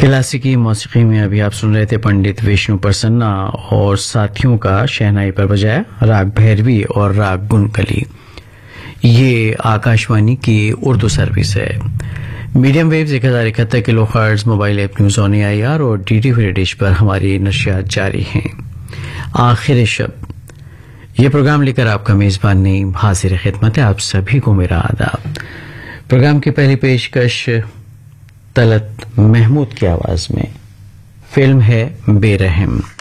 क्लासिकी मौसीकी में अभी आप सुन रहे थे पंडित विष्णु प्रसन्ना और साथियों का शहनाई पर बजाया राग भैरवी और राग गुनकली। ये आकाशवाणी की उर्दू सर्विस है। Medium waves 1071 kilo hertz, mobile app news on AIR और DD फ्री डिश पर हमारी नशियात जारी हैं। आखिर शब ये प्रोग्राम लेकर आपका मेजबान नईम हाजिर खिदमत है। आप सभी को मेरा आदाब। प्रोग्राम की पहली पेशकश तलत महमूद की आवाज में, फिल्म है बेरहम।